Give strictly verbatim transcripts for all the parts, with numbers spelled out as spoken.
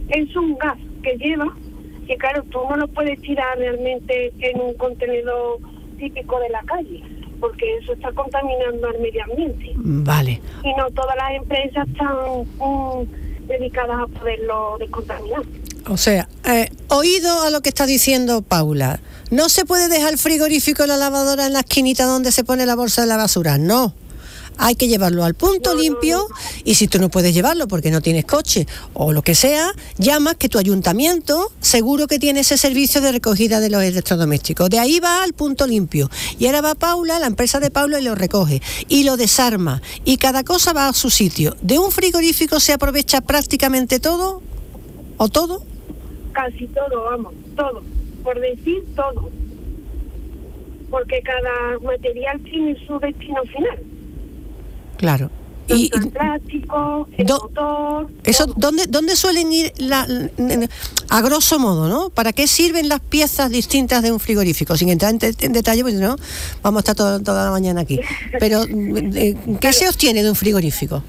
es un gas que lleva, que claro, tú no lo puedes tirar realmente en un contenedor típico de la calle, porque eso está contaminando al medio ambiente. Vale. Y no todas las empresas están um, dedicadas a poderlo descontaminar. O sea, eh, oído a lo que está diciendo Paula, no se puede dejar el frigorífico y la lavadora en la esquinita donde se pone la bolsa de la basura, no. Hay que llevarlo al punto no, limpio no, no. Y si tú no puedes llevarlo porque no tienes coche o lo que sea, llamas que tu ayuntamiento seguro que tiene ese servicio de recogida de los electrodomésticos. De ahí va al punto limpio. Y ahora va Paula, la empresa de Paula, y lo recoge. Y lo desarma. Y cada cosa va a su sitio. ¿De un frigorífico se aprovecha prácticamente todo? ¿O todo? Casi todo, vamos, todo. Por decir todo. Porque cada material tiene su destino final. Claro. Y el plástico, el do, motor... Eso, ¿dónde, ¿Dónde suelen ir, la, a grosso modo, ¿no? ¿Para qué sirven las piezas distintas de un frigorífico? Sin entrar en, en detalle, pues no, vamos a estar todo, toda la mañana aquí. Pero, ¿qué claro. se obtiene de un frigorífico?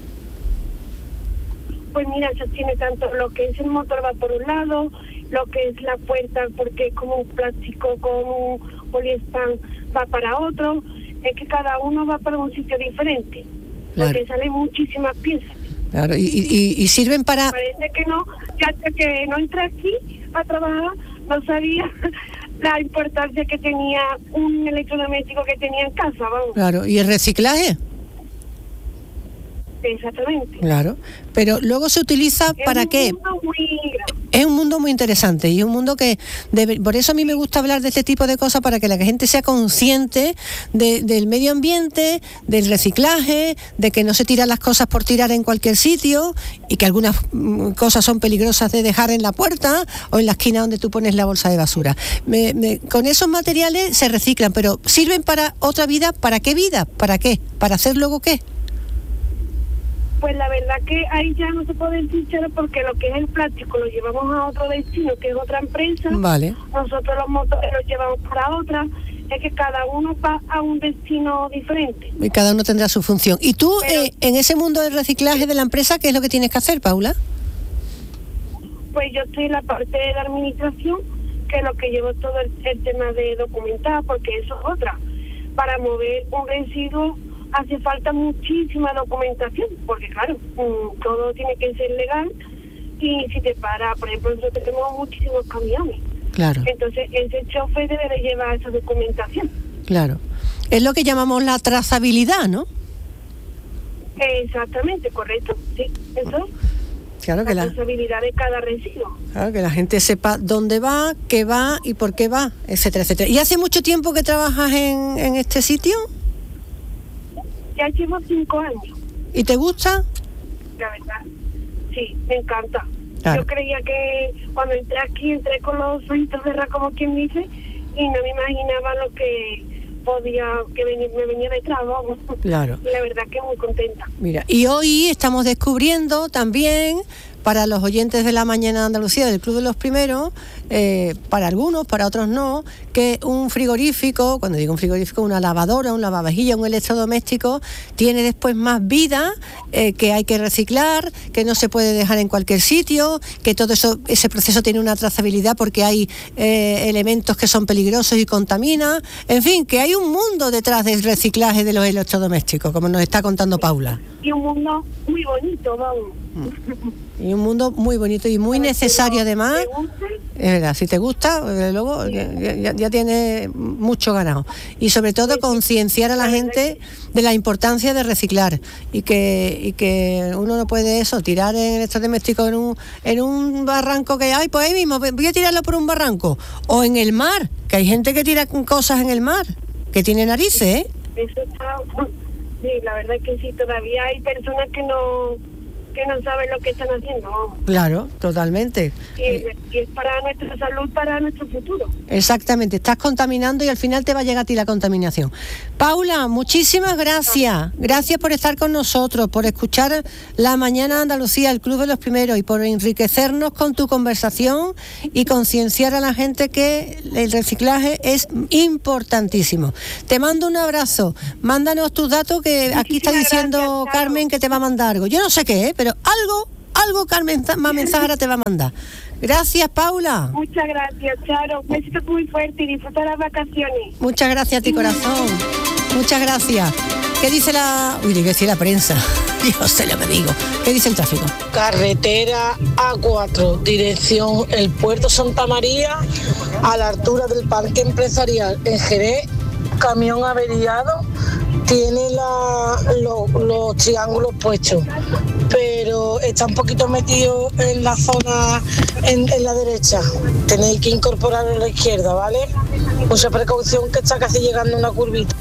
Pues mira, se obtiene tanto lo que es el motor va por un lado, lo que es la puerta, porque es como un plástico con un poliespan, va para otro. Es que cada uno va para un sitio diferente. Claro. Porque salen muchísimas piezas. Claro, y, y, y sirven para... Parece que no, ya hasta que no entré aquí a trabajar, no sabía la importancia que tenía un electrodoméstico que tenía en casa, vamos. Claro, ¿y el reciclaje? Exactamente. Claro, pero luego se utiliza es ¿para un qué? Mundo muy es un mundo muy interesante y un mundo que debe, por eso a mí me gusta hablar de este tipo de cosas, para que la gente sea consciente de, del medio ambiente, del reciclaje, de que no se tiran las cosas por tirar en cualquier sitio y que algunas mm, cosas son peligrosas de dejar en la puerta o en la esquina donde tú pones la bolsa de basura. Me, me, con esos materiales se reciclan, pero ¿sirven para otra vida? ¿Para qué vida? ¿Para qué? ¿Para hacer luego qué? Pues la verdad que ahí ya no se puede decir porque lo que es el plástico lo llevamos a otro destino, que es otra empresa. Vale. Nosotros los motores los llevamos para otra. Es que cada uno va a un destino diferente. Y cada uno tendrá su función. ¿Y tú, Pero, eh, en ese mundo del reciclaje de la empresa, qué es lo que tienes que hacer, Paula? Pues yo estoy en la parte de la administración, que es lo que llevo todo el, el tema de documentar, porque eso es otra. Para mover un residuo hace falta muchísima documentación, porque claro, mmm, todo tiene que ser legal, y si te para, por ejemplo, nosotros tenemos muchísimos camiones. Claro. Entonces, ese chofer debe de llevar esa documentación. Claro. Es lo que llamamos la trazabilidad, ¿no? Exactamente, correcto, sí, eso. Claro que la la trazabilidad de cada residuo. Claro, que la gente sepa dónde va, qué va y por qué va, etcétera, etcétera. ¿Y hace mucho tiempo que trabajas en, en este sitio? Ya llevo cinco años. ¿Y te gusta? La verdad, sí, me encanta. Claro. Yo creía que cuando entré aquí, entré con los ojitos cerrados, como quien dice, y no me imaginaba lo que podía, que venir, me venía detrás, vamos. Claro. Y la verdad que muy contenta. Mira, y hoy estamos descubriendo también, para los oyentes de La Mañana de Andalucía, del Club de los Primeros, eh, para algunos, para otros no, que un frigorífico, cuando digo un frigorífico, una lavadora, un lavavajillas, un electrodoméstico, tiene después más vida, eh, que hay que reciclar, que no se puede dejar en cualquier sitio, que todo eso, ese proceso tiene una trazabilidad porque hay eh, elementos que son peligrosos y contaminan. En fin, que hay un mundo detrás del reciclaje de los electrodomésticos, como nos está contando Paula. Y un mundo muy bonito, vamos. Y un mundo muy bonito y muy necesario además. Es verdad, si te gusta, luego ya, ya, ya tienes mucho ganado. Y sobre todo concienciar a la gente de la importancia de reciclar y que y que uno no puede eso, tirar en electrodomésticos en un, en un barranco que hay, pues ahí mismo, voy a tirarlo por un barranco. O en el mar, que hay gente que tira cosas en el mar, que tiene narices, ¿eh? Eso está... Sí, la verdad es que sí, todavía hay personas que no que no saben lo que están haciendo. Claro, totalmente. Y, y es para nuestra salud, para nuestro futuro. Exactamente, estás contaminando y al final te va a llegar a ti la contaminación. Paula, muchísimas gracias. Gracias por estar con nosotros, por escuchar La Mañana de Andalucía, el Club de los Primeros, y por enriquecernos con tu conversación y concienciar a la gente que el reciclaje es importantísimo. Te mando un abrazo. Mándanos tus datos, que aquí está diciendo Carmen que te va a mandar algo. Yo no sé qué, ¿eh? Pero algo algo Carmen Menzagara te va a mandar. Gracias, Paula. Muchas gracias, Charo. Un besito muy fuerte y disfruta las vacaciones. Muchas gracias a ti, corazón. Muchas gracias. ¿Qué dice la... Uy, ¿qué dice la prensa? Yo sé lo que digo. ¿Qué dice el tráfico? Carretera A cuatro, dirección el Puerto Santa María, a la altura del Parque Empresarial en Jerez, camión averiado, tiene la, lo, los triángulos puestos, pero está un poquito metido en la zona, en, en la derecha. Tenéis que incorporarlo a la izquierda, ¿vale? Mucha precaución, que está casi llegando a una curvita.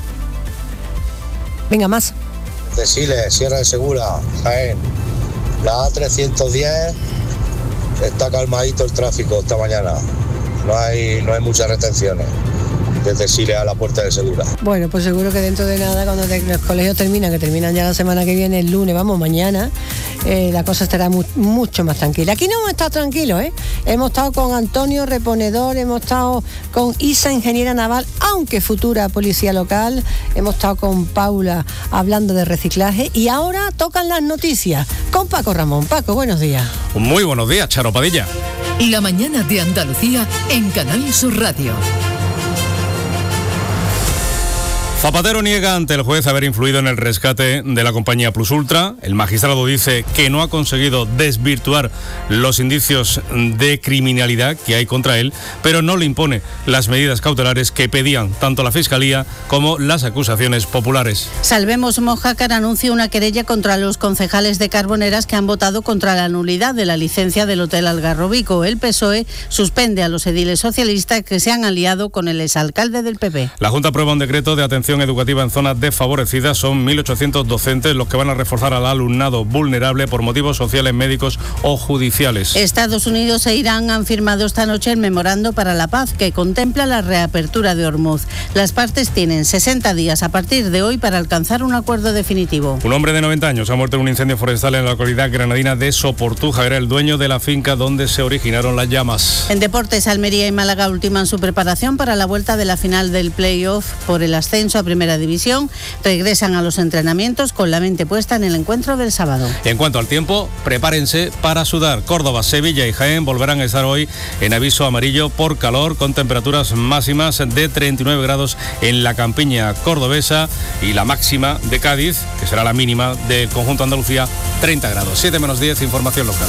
Venga, más. De Siles, Sierra de Segura, Jaén. La A trescientos diez, está calmadito el tráfico esta mañana. No hay, no hay muchas retenciones desde Siles a la Puerta de Segura. Bueno, pues seguro que dentro de nada, cuando te, los colegios terminan, que terminan ya la semana que viene, el lunes, vamos, mañana, eh, la cosa estará mu- mucho más tranquila. Aquí no hemos estado tranquilos, ¿eh? Hemos estado con Antonio Reponedor, hemos estado con Isa, ingeniera naval, aunque futura policía local, hemos estado con Paula hablando de reciclaje y ahora tocan las noticias con Paco Ramón. Paco, buenos días. Muy buenos días, Charo Padilla. La mañana de Andalucía en Canal Sur Radio. Zapatero niega ante el juez haber influido en el rescate de la compañía Plus Ultra. El magistrado dice que no ha conseguido desvirtuar los indicios de criminalidad que hay contra él, pero no le impone las medidas cautelares que pedían tanto la Fiscalía como las acusaciones populares. Salvemos Mojácar anuncia una querella contra los concejales de Carboneras que han votado contra la nulidad de la licencia del Hotel Algarrobico. El P S O E suspende a los ediles socialistas que se han aliado con el exalcalde del P P. La Junta aprueba un decreto de atención educativa en zonas desfavorecidas. Son mil ochocientos docentes los que van a reforzar al alumnado vulnerable por motivos sociales, médicos o judiciales. Estados Unidos e Irán han firmado esta noche el memorando para la paz que contempla la reapertura de Hormuz. Las partes tienen sesenta días a partir de hoy para alcanzar un acuerdo definitivo. Un hombre de noventa años ha muerto en un incendio forestal en la localidad granadina de Soportuja. Era el dueño de la finca donde se originaron las llamas. En deportes, Almería y Málaga ultiman su preparación para la vuelta de la final del play-off por el ascenso a Primera División. Regresan a los entrenamientos con la mente puesta en el encuentro del sábado. En cuanto al tiempo, prepárense para sudar. Córdoba, Sevilla y Jaén volverán a estar hoy en aviso amarillo por calor, con temperaturas máximas de treinta y nueve grados en la campiña cordobesa y la máxima de Cádiz, que será la mínima del conjunto Andalucía, treinta grados. siete menos diez, información local.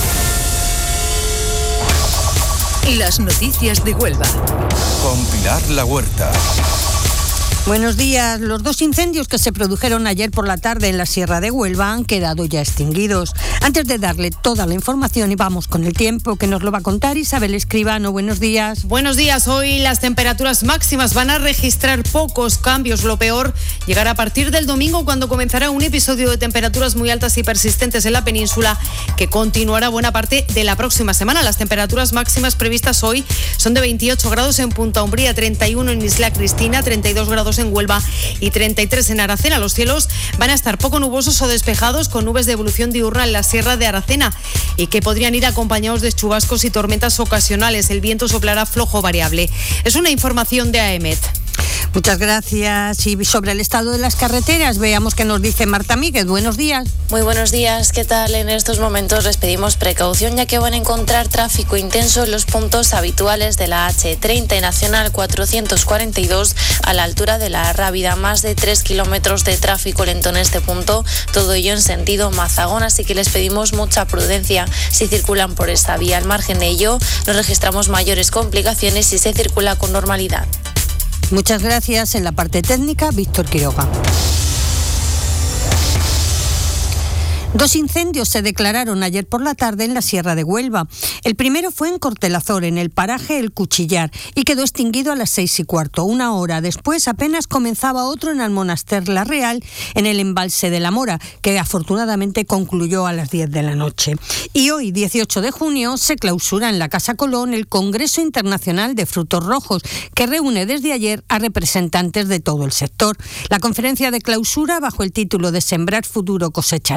Y las noticias de Huelva. Con Pilar La Huerta. Buenos días. Los dos incendios que se produjeron ayer por la tarde en la Sierra de Huelva han quedado ya extinguidos. Antes de darle toda la información, y vamos con el tiempo, que nos lo va a contar Isabel Escribano. Buenos días. Buenos días. Hoy las temperaturas máximas van a registrar pocos cambios. Lo peor llegará a partir del domingo, cuando comenzará un episodio de temperaturas muy altas y persistentes en la península, que continuará buena parte de la próxima semana. Las temperaturas máximas previstas hoy son de veintiocho grados en Punta Umbría, treinta y uno en Isla Cristina, treinta y dos grados en Huelva y treinta y tres en Aracena. Los cielos van a estar poco nubosos o despejados, con nubes de evolución diurna en la Sierra de Aracena y que podrían ir acompañados de chubascos y tormentas ocasionales. El viento soplará flojo variable. Es una información de A E M E T. Muchas gracias. Y sobre el estado de las carreteras, veamos qué nos dice Marta Míguez. Buenos días. Muy buenos días. ¿Qué tal? En estos momentos les pedimos precaución, ya que van a encontrar tráfico intenso en los puntos habituales de la hache treinta y Nacional cuatrocientos cuarenta y dos a la altura de la Rábida. Más de tres kilómetros de tráfico lento en este punto, todo ello en sentido Mazagón, así que les pedimos mucha prudencia si circulan por esta vía. Al margen de ello, no registramos mayores complicaciones si se circula con normalidad. Muchas gracias. En la parte técnica, Víctor Quiroga. Dos incendios se declararon ayer por la tarde en la Sierra de Huelva. El primero fue en Cortelazor, en el paraje El Cuchillar, y quedó extinguido a las seis y cuarto. Una hora después apenas comenzaba otro en Almonaster La Real, en el embalse de la Mora, que afortunadamente concluyó a las diez de la noche. Y hoy, dieciocho de junio, se clausura en la Casa Colón el Congreso Internacional de Frutos Rojos, que reúne desde ayer a representantes de todo el sector. La conferencia de clausura, bajo el título de Sembrar futuro, cosechar éxito,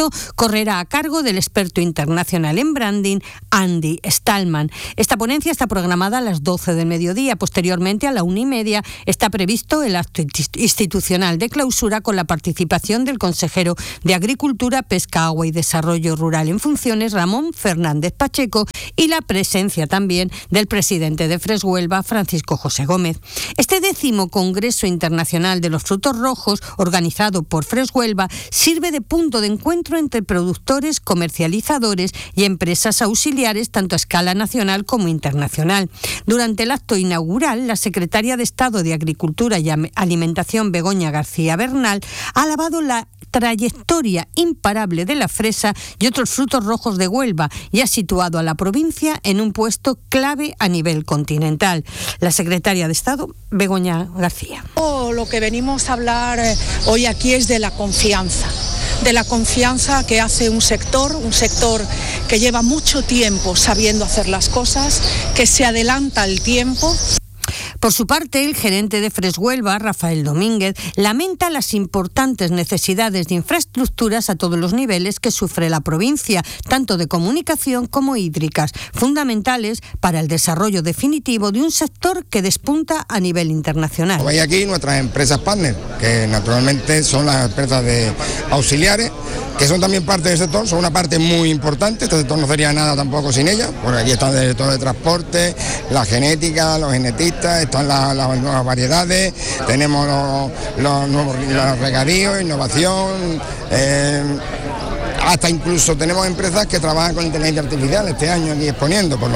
proyecto correrá a cargo del experto internacional en branding, Andy Stallman. Esta ponencia está programada a las doce del mediodía. Posteriormente, a la una y media, está previsto el acto institucional de clausura con la participación del consejero de Agricultura, Pesca, Agua y Desarrollo Rural en funciones, Ramón Fernández Pacheco, y la presencia también del presidente de Fresh Huelva, Francisco José Gómez. Este décimo Congreso Internacional de los Frutos Rojos, organizado por Fresh Huelva, sirve de punto de encuentro entre productores, comercializadores y empresas auxiliares, tanto a escala nacional como internacional. Durante el acto inaugural, la secretaria de Estado de Agricultura y Alimentación, Begoña García Bernal, ha alabado la trayectoria imparable de la fresa y otros frutos rojos de Huelva y ha situado a la provincia en un puesto clave a nivel continental. La secretaria de Estado, Begoña García. Oh, lo que venimos a hablar hoy aquí es de la confianza, de la confianza que hace un sector, un sector que lleva mucho tiempo sabiendo hacer las cosas, que se adelanta el tiempo. Por su parte, el gerente de Fresh Huelva, Rafael Domínguez, lamenta las importantes necesidades de infraestructuras a todos los niveles que sufre la provincia, tanto de comunicación como hídricas, fundamentales para el desarrollo definitivo de un sector que despunta a nivel internacional. Hay aquí nuestras empresas partners, que naturalmente son las empresas de auxiliares, que son también parte del sector, son una parte muy importante. Este sector no sería nada tampoco sin ellas, porque aquí está el sector de transporte, la genética, los genetistas, están las, las nuevas variedades, tenemos los, los nuevos los regadíos, innovación, eh, hasta incluso tenemos empresas que trabajan con inteligencia artificial este año aquí exponiendo. Por lo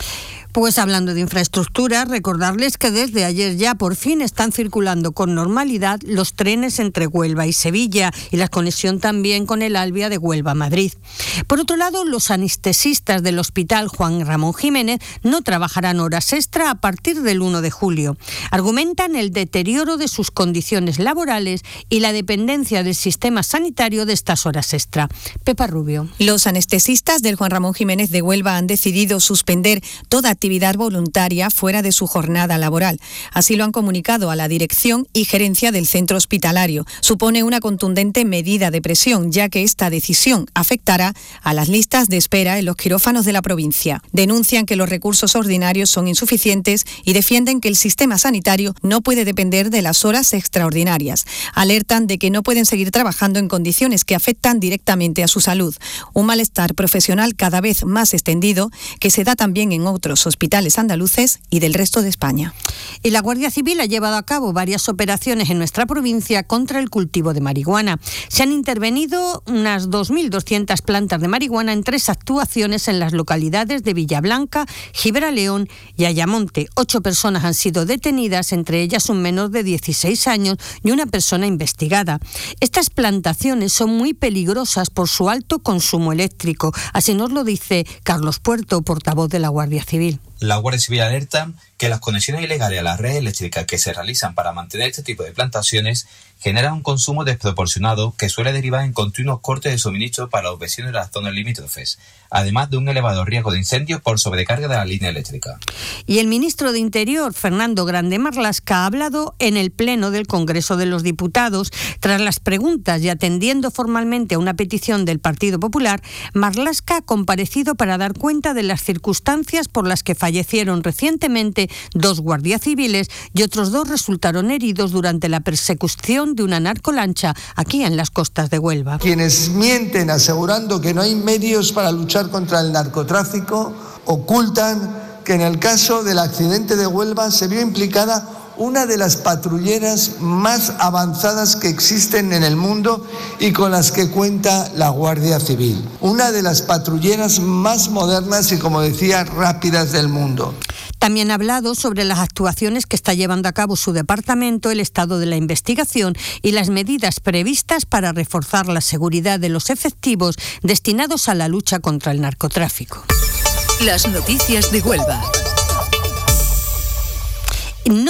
Pues hablando de infraestructura, recordarles que desde ayer ya por fin están circulando con normalidad los trenes entre Huelva y Sevilla y la conexión también con el Alvia de Huelva-Madrid. Por otro lado, los anestesistas del Hospital Juan Ramón Jiménez no trabajarán horas extra a partir del uno de julio. Argumentan el deterioro de sus condiciones laborales y la dependencia del sistema sanitario de estas horas extra. Pepa Rubio. Los anestesistas del Juan Ramón Jiménez de Huelva han decidido suspender toda actividad voluntaria fuera de su jornada laboral. Así lo han comunicado a la dirección y gerencia del centro hospitalario. Supone una contundente medida de presión, ya que esta decisión afectará a las listas de espera en los quirófanos de la provincia. Denuncian que los recursos ordinarios son insuficientes y defienden que el sistema sanitario no puede depender de las horas extraordinarias. Alertan de que no pueden seguir trabajando en condiciones que afectan directamente a su salud. Un malestar profesional cada vez más extendido que se da también en otros hospitales andaluces y del resto de España. Y la Guardia Civil ha llevado a cabo varias operaciones en nuestra provincia contra el cultivo de marihuana. Se han intervenido unas dos mil doscientas plantas de marihuana en tres actuaciones en las localidades de Villablanca, Gibraleón y Ayamonte. Ocho personas han sido detenidas, entre ellas un menor de dieciséis años y una persona investigada. Estas plantaciones son muy peligrosas por su alto consumo eléctrico. Así nos lo dice Carlos Puerto, portavoz de la Guardia Civil. La Guardia Civil alerta que las conexiones ilegales a la red eléctrica que se realizan para mantener este tipo de plantaciones generan un consumo desproporcionado que suele derivar en continuos cortes de suministro para los vecinos de las zonas limítrofes, además de un elevado riesgo de incendios por sobrecarga de la línea eléctrica. Y el ministro de Interior, Fernando Grande Marlaska, ha hablado en el Pleno del Congreso de los Diputados. Tras las preguntas y atendiendo formalmente a una petición del Partido Popular, Marlaska ha comparecido para dar cuenta de las circunstancias por las que fallecieron recientemente dos guardias civiles y otros dos resultaron heridos durante la persecución de una narcolancha aquí en las costas de Huelva. Quienes mienten asegurando que no hay medios para luchar contra el narcotráfico ocultan que en el caso del accidente de Huelva se vio implicada una de las patrulleras más avanzadas que existen en el mundo y con las que cuenta la Guardia Civil. Una de las patrulleras más modernas y, como decía, rápidas del mundo. También ha hablado sobre las actuaciones que está llevando a cabo su departamento, el estado de la investigación y las medidas previstas para reforzar la seguridad de los efectivos destinados a la lucha contra el narcotráfico. Las noticias de Huelva. No es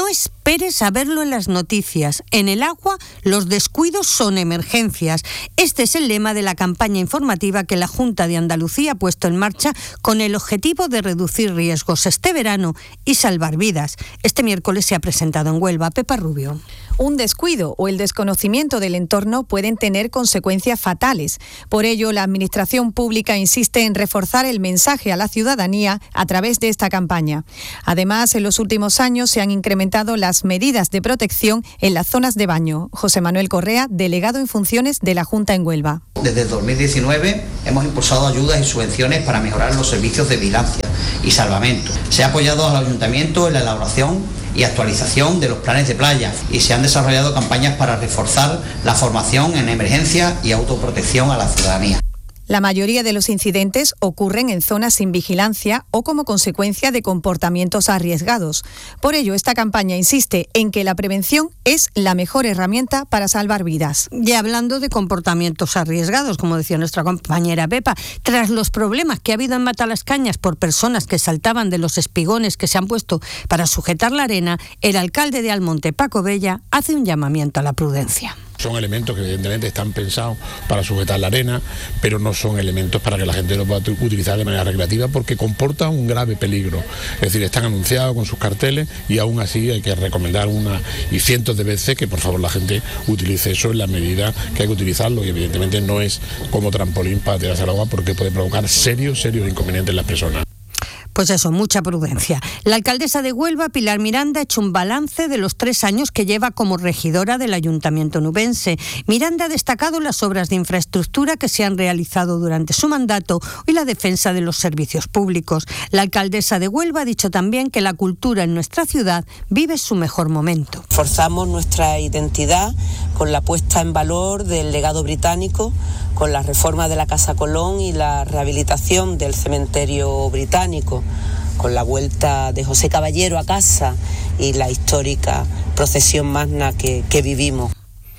esperes a verlo en las noticias. En el agua, los descuidos son emergencias. Este es el lema de la campaña informativa que la Junta de Andalucía ha puesto en marcha con el objetivo de reducir riesgos este verano y salvar vidas. Este miércoles se ha presentado en Huelva. Pepa Rubio. Un descuido o el desconocimiento del entorno pueden tener consecuencias fatales. Por ello, la Administración Pública insiste en reforzar el mensaje a la ciudadanía a través de esta campaña. Además, en los últimos años se han incrementado las medidas de protección en las zonas de baño. José Manuel Correa, delegado en funciones de la Junta en Huelva. Desde dos mil diecinueve hemos impulsado ayudas y subvenciones para mejorar los servicios de vigilancia y salvamento. Se ha apoyado al Ayuntamiento en la elaboración y actualización de los planes de playa y se han desarrollado campañas para reforzar la formación en emergencia y autoprotección a la ciudadanía. La mayoría de los incidentes ocurren en zonas sin vigilancia o como consecuencia de comportamientos arriesgados. Por ello, esta campaña insiste en que la prevención es la mejor herramienta para salvar vidas. Y hablando de comportamientos arriesgados, como decía nuestra compañera Pepa, tras los problemas que ha habido en Matalascañas por personas que saltaban de los espigones que se han puesto para sujetar la arena, el alcalde de Almonte, Paco Bella, hace un llamamiento a la prudencia. Son elementos que evidentemente están pensados para sujetar la arena, pero no son elementos para que la gente los pueda utilizar de manera recreativa porque comportan un grave peligro. Es decir, están anunciados con sus carteles y aún así hay que recomendar una y cientos de veces que por favor la gente utilice eso en la medida que hay que utilizarlo y evidentemente no es como trampolín para tirarse al agua porque puede provocar serios, serios inconvenientes en las personas. Pues eso, mucha prudencia. La alcaldesa de Huelva, Pilar Miranda, ha hecho un balance de los tres años que lleva como regidora del Ayuntamiento nubense. Miranda ha destacado las obras de infraestructura que se han realizado durante su mandato y la defensa de los servicios públicos. La alcaldesa de Huelva ha dicho también que la cultura en nuestra ciudad vive su mejor momento. Forzamos nuestra identidad con la puesta en valor del legado británico, con la reforma de la Casa Colón y la rehabilitación del cementerio británico, con la vuelta de José Caballero a casa y la histórica procesión magna que, que vivimos.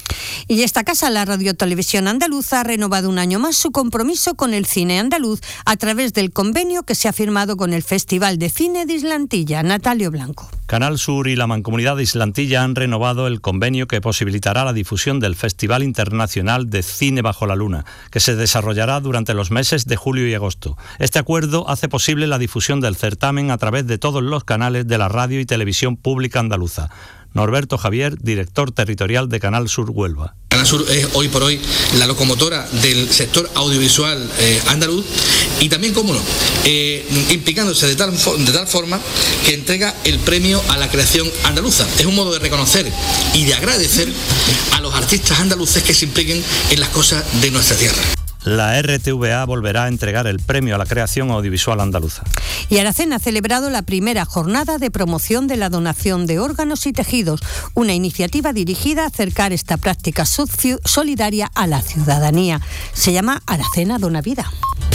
Y esta casa, la Radio Televisión Andaluza, ha renovado un año más su compromiso con el cine andaluz a través del convenio que se ha firmado con el Festival de Cine de Islantilla. Natalio Blanco. Canal Sur y la Mancomunidad de Islantilla han renovado el convenio que posibilitará la difusión del Festival Internacional de Cine Bajo la Luna, que se desarrollará durante los meses de julio y agosto. Este acuerdo hace posible la difusión del certamen a través de todos los canales de la radio y televisión pública andaluza. Norberto Javier, director territorial de Canal Sur Huelva. Canal Sur es hoy por hoy la locomotora del sector audiovisual eh, andaluz y también, cómo no, eh, implicándose de tal, de tal forma que entrega el premio a la creación andaluza. Es un modo de reconocer y de agradecer a los artistas andaluces que se impliquen en las cosas de nuestra tierra. La R T V A volverá a entregar el premio a la creación audiovisual andaluza. Y Aracena ha celebrado la primera jornada de promoción de la donación de órganos y tejidos, una iniciativa dirigida a acercar esta práctica socio- solidaria a la ciudadanía. Se llama Aracena Dona Vida.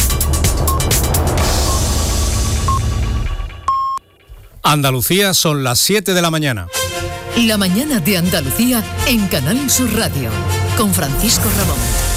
Andalucía, son las siete de la mañana. La mañana de Andalucía en Canal Sur Radio, con Francisco Ramón.